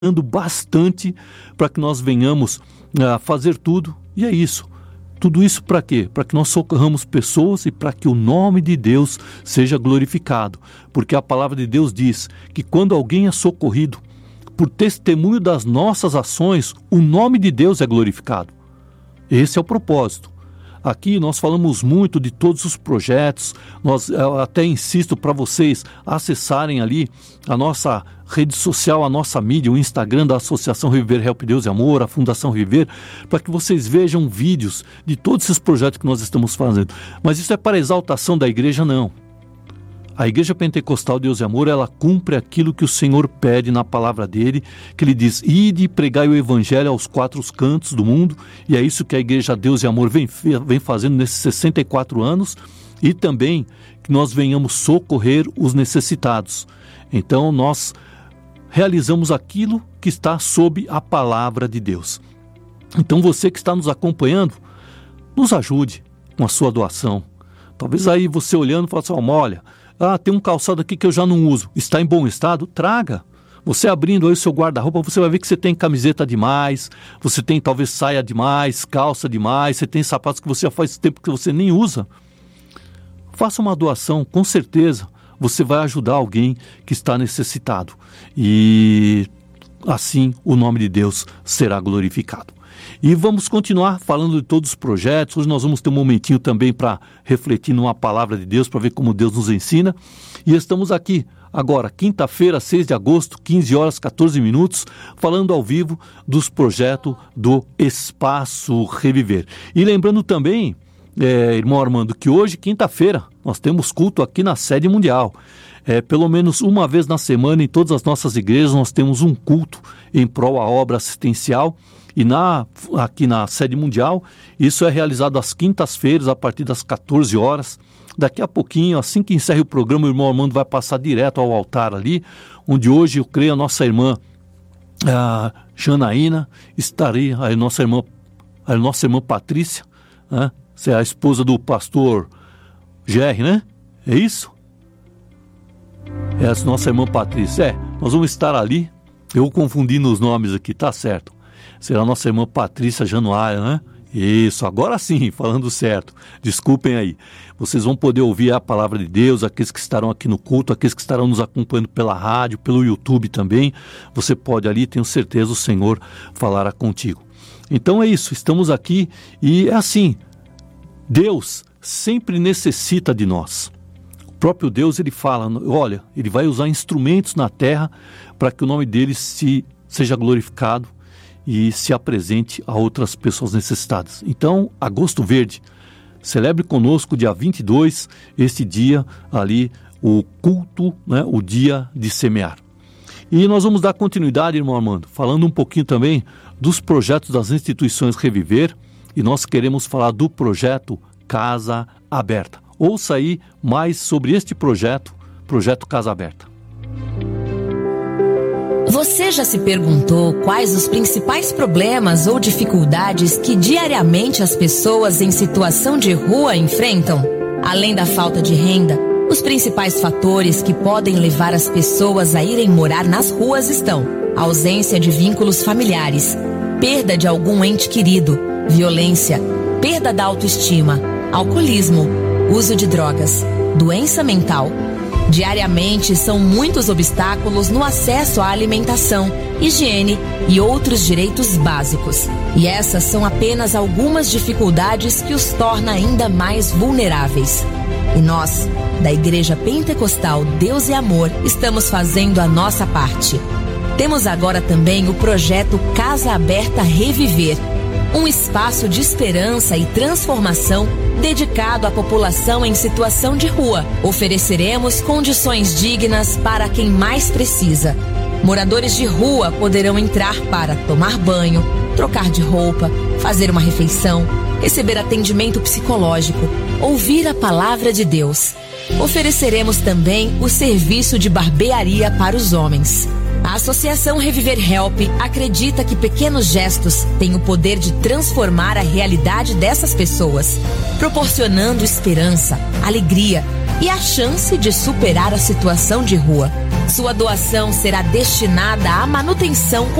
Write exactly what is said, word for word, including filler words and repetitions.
bastante para que nós venhamos a fazer tudo, e é isso. Tudo isso para quê? Para que nós socorramos pessoas e para que o nome de Deus seja glorificado. Porque a palavra de Deus diz que quando alguém é socorrido, por testemunho das nossas ações, o nome de Deus é glorificado. Esse é o propósito. Aqui nós falamos muito de todos os projetos, nós eu até insisto para vocês acessarem ali a nossa rede social, a nossa mídia, o Instagram da Associação Reviver Help Deus e Amor, a Fundação Reviver, para que vocês vejam vídeos de todos esses projetos que nós estamos fazendo. Mas isso é para exaltação da igreja? Não. A Igreja Pentecostal Deus e Amor, ela cumpre aquilo que o Senhor pede na palavra dele, que ele diz: ide e pregai o evangelho aos quatro cantos do mundo, e é isso que a Igreja Deus e Amor vem, vem fazendo nesses sessenta e quatro anos, e também que nós venhamos socorrer os necessitados. Então nós realizamos aquilo que está sob a palavra de Deus. Então você que está nos acompanhando, nos ajude com a sua doação. Talvez aí você olhando e fale assim: olha, ah, tem um calçado aqui que eu já não uso, está em bom estado? Traga. Você abrindo aí o seu guarda-roupa, você vai ver que você tem camiseta demais, você tem talvez saia demais, calça demais, você tem sapatos que você já faz tempo que você nem usa. Faça uma doação, com certeza você vai ajudar alguém que está necessitado. E assim o nome de Deus será glorificado. E vamos continuar falando de todos os projetos. Hoje nós vamos ter um momentinho também para refletir numa palavra de Deus, para ver como Deus nos ensina. E estamos aqui agora, quinta-feira, seis de agosto, quinze horas, quatorze minutos, falando ao vivo dos projetos do Espaço Reviver. E lembrando também, é, irmão Armando, que hoje, quinta-feira, nós temos culto aqui na sede mundial. É, pelo menos uma vez na semana, em todas as nossas igrejas, nós temos um culto em prol à obra assistencial. E na, aqui na sede mundial, isso é realizado às quintas-feiras, a partir das quatorze horas. Daqui a pouquinho, assim que encerre o programa, o irmão Armando vai passar direto ao altar ali, onde hoje eu creio a nossa irmã a Janaína estaria, a nossa irmã, a nossa irmã Patrícia, né? Você é a esposa do pastor Jerry, né? É isso? É a nossa irmã Patrícia. É, nós vamos estar ali. Eu confundi nos nomes aqui, tá certo. Será a nossa irmã Patrícia Januária, né? Isso, agora sim, falando certo. Desculpem aí. Vocês vão poder ouvir a palavra de Deus, aqueles que estarão aqui no culto, aqueles que estarão nos acompanhando pela rádio, pelo YouTube também. Você pode ali, tenho certeza, o Senhor falará contigo. Então é isso, estamos aqui e é assim, Deus sempre necessita de nós. O próprio Deus, ele fala, olha, ele vai usar instrumentos na terra para que o nome dele se, seja glorificado e se apresente a outras pessoas necessitadas. Então, Agosto Verde, celebre conosco dia vinte e dois, este dia ali, o culto, né, o dia de semear. E nós vamos dar continuidade, irmão Armando, falando um pouquinho também dos projetos das instituições Reviver, e nós queremos falar do projeto Casa Aberta. Ouça aí mais sobre este projeto, projeto Casa Aberta. Você já se perguntou quais os principais problemas ou dificuldades que diariamente as pessoas em situação de rua enfrentam? Além da falta de renda, os principais fatores que podem levar as pessoas a irem morar nas ruas estão: ausência de vínculos familiares, perda de algum ente querido, violência, perda da autoestima, alcoolismo, uso de drogas, doença mental. Diariamente são muitos obstáculos no acesso à alimentação, higiene e outros direitos básicos. E essas são apenas algumas dificuldades que os torna ainda mais vulneráveis. E nós, da Igreja Pentecostal Deus e Amor, estamos fazendo a nossa parte. Temos agora também o projeto Casa Aberta Reviver, um espaço de esperança e transformação dedicado à população em situação de rua. Ofereceremos condições dignas para quem mais precisa. Moradores de rua poderão entrar para tomar banho, trocar de roupa, fazer uma refeição, receber atendimento psicológico, ouvir a palavra de Deus. Ofereceremos também o serviço de barbearia para os homens. A Associação Reviver Help acredita que pequenos gestos têm o poder de transformar a realidade dessas pessoas, proporcionando esperança, alegria e a chance de superar a situação de rua. Sua doação será destinada à manutenção